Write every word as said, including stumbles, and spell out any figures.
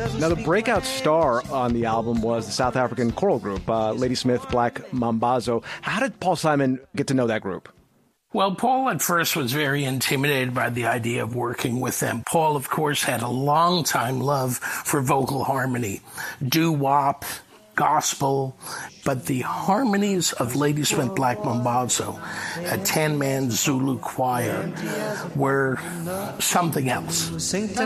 Now, the breakout star on the album was the South African choral group, uh, Ladysmith Black Mambazo. How did Paul Simon get to know that group? Well, Paul at first was very intimidated by the idea of working with them. Paul, of course, had a long-time love for vocal harmony, doo-wop, gospel, but the harmonies of Ladysmith Black Mambazo, a ten-man Zulu choir, were something else.